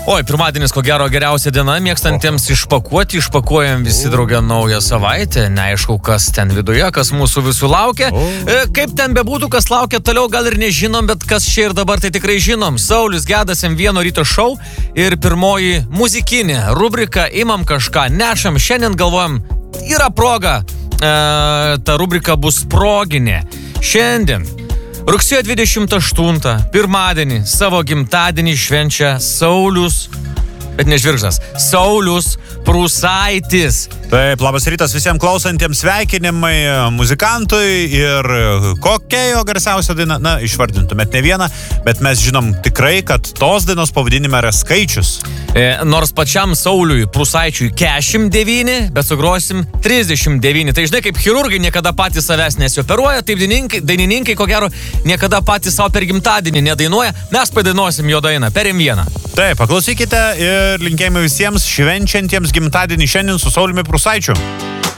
Oi, pirmadienis ko gero geriausia diena, mėgstantiems išpakuojam visi draugę naują savaitę, neaišku, kas ten viduje, kas mūsų visų laukia. Kaip ten bebūtų, kas laukia toliau, gal ir nežinom, bet kas čia ir dabar tai tikrai žinom. Saulius Gedas M1 ryto šou ir pirmoji muzikinė rubrika Imam kažką, nešam, šiandien galvojam, yra proga, ta rubrika bus proginė. Šiandien rugsėjo 28, pirmadienį, savo gimtadienį švenčia Saulius, bet ne Žvirgždas, Saulius Prūsaitis. Taip, labas rytas visiems klausantiems, sveikinimai muzikantui ir kokia jo garsiausia daina, na, išvardintumėt ne vieną, bet mes žinom tikrai, kad tos dainos pavadinime yra skaičius. Nors pačiam Sauliui Prūsaičiui 49, bet sugrosim 39. Tai žinai, kaip chirurgai niekada patys savęs nesioperuoja, taip dainininkai, ko gero, niekada patys savo per gimtadienį nedainuoja, mes padainuosim jo dainą per M1. Taip, paklausykite ir linkėjimai visiems švenčiantiems gimtadienį šiandien su Sauliumi Prūsaičiu.